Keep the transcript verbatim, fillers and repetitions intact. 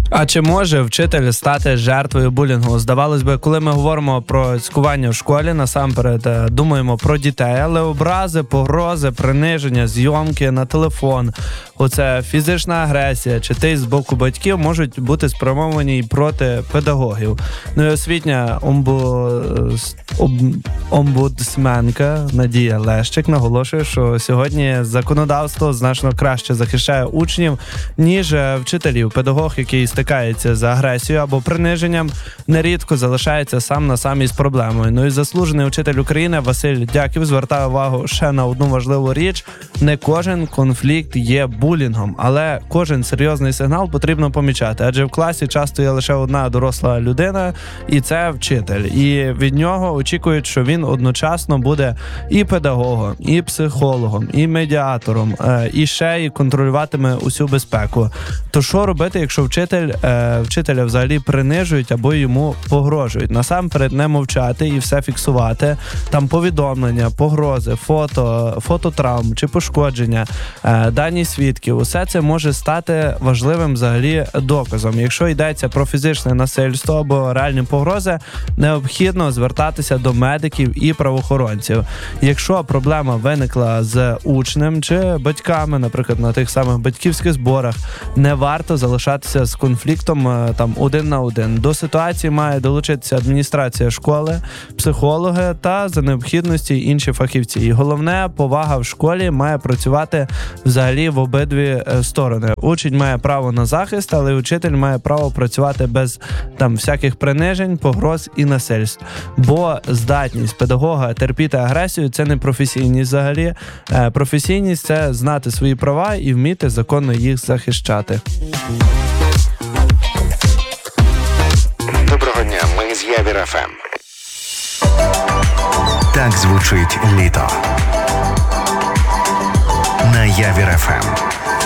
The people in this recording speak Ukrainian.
А чи може вчитель стати жертвою булінгу? Здавалось би, коли ми говоримо про цькування в школі, насамперед думаємо про дітей, але образи, погрози, приниження, зйомки на телефон, оце фізична агресія чи тиск з боку батьків можуть бути спрямовані і проти педагогів. Ну і освітня омбу... об... омбудсменка Надія Лещик наголошує, що сьогодні законодавство значно краще захищає учнів, ніж вчителів. Педагог, який стикається з агресією або приниженням, нерідко залишається сам на сам із проблемою. Ну і заслужений учитель України Василь Дяків звертає увагу ще на одну важливу річ. Не кожен конфлікт є булінгом, але кожен серйозний сигнал потрібно помічати, адже в класі часто є лише одна доросла людина, і це вчитель. І від нього очікують, що він одночасно буде і педагогом, і психологом, і медіатором, і ще і контролюватиме усю безпеку. То що робити, якщо вчитель, е, вчителя взагалі принижують або йому погрожують? Насамперед не мовчати і все фіксувати. Там повідомлення, погрози, фото, фототравм чи пошкодження, е, дані свідків. Усе це може стати важливим взагалі доказом. Якщо йдеться про фізичне насильство або реальні погрози, необхідно звертатися до медиків і правоохоронців. Якщо проблема виникла з учнем чи батьками, наприклад, на тих самих батьківських зборах, не варто залишатися з конфліктом там один на один. До ситуації має долучитися адміністрація школи, психологи та за необхідності інші фахівці. І головне, повага в школі має працювати взагалі в обидві сторони. Учень має право на захист, але учитель має право працювати без там всяких принижень, погроз і насильств. Бо здатність педагога терпіти агресію – це не професійність взагалі. Професійність – це знати свої права і вміти законно їх захищати. Доброго дня, ми з Явір еф ем. Так звучить літо. На Явір еф ем.